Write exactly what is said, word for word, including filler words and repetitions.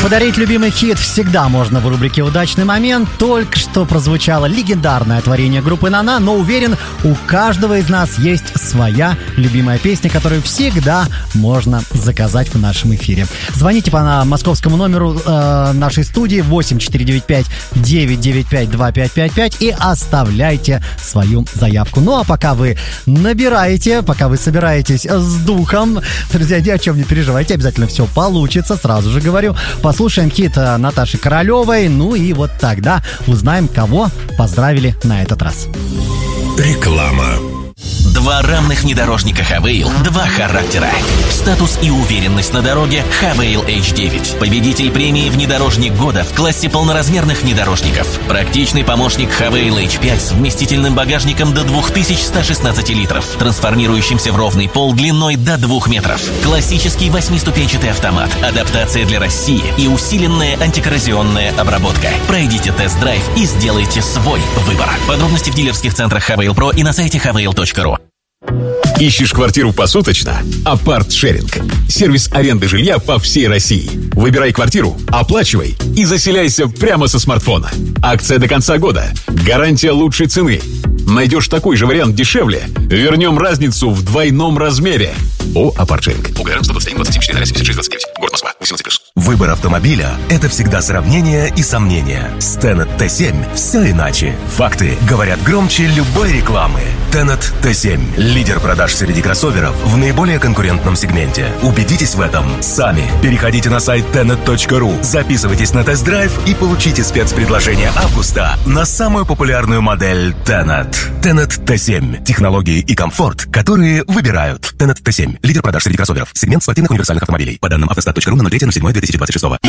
Подарить любимый хит всегда можно в рубрике «Удачный момент». Только что прозвучало легендарное творение группы «Нана», но уверен, у каждого из нас есть своя любимая песня, которую всегда можно заказать в нашем эфире. Звоните по на московскому номеру э, нашей студии восемь четыре девять пять девять девять пять два пять пять пять и оставляйте свою заявку. Ну а пока вы набираете, пока вы собираетесь с духом, друзья, ни о чем не переживайте, обязательно все получится, сразу же говорю. Послушаем хит Наташи Королевой, ну и вот тогда узнаем, кого поздравили на этот раз. Реклама. Два равных внедорожника Хавейл, два характера. Статус и уверенность на дороге Хавейл эйч девять. Победитель премии «Внедорожник года» в классе полноразмерных внедорожников. Практичный помощник Хавейл эйч пять с вместительным багажником до две тысячи сто шестнадцать литров, трансформирующимся в ровный пол длиной до двух метров. Классический восьмиступенчатый автомат, адаптация для России и усиленная антикоррозионная обработка. Пройдите тест-драйв и сделайте свой выбор. Подробности в дилерских центрах Хавейл Про и на сайте хавейл точка ру. Ищешь квартиру посуточно? Апарт-шеринг. Сервис аренды жилья по всей России. Выбирай квартиру, оплачивай и заселяйся прямо со смартфона. Акция до конца года. Гарантия лучшей цены. Найдешь такой же вариант дешевле, вернем разницу в двойном размере. О, Апарт-шеринг. УГР сто двадцать один двадцать четыре семьдесят шесть двадцать девять. Город Москва. восемнадцать плюс. Выбор автомобиля – это всегда сравнение и сомнения. С Tenet Т семь все иначе. Факты говорят громче любой рекламы. Tenet Т семь – лидер продаж среди кроссоверов в наиболее конкурентном сегменте. Убедитесь в этом сами. Переходите на сайт тенет точка ру, записывайтесь на тест-драйв и получите спецпредложение августа на самую популярную модель Tenet. Tenet Т семь – технологии и комфорт, которые выбирают. Tenet Т семь – лидер продаж среди кроссоверов. Сегмент спортивных универсальных автомобилей. По данным автостат точка ру на ноль три ноль семь две тысячи двадцать шесть.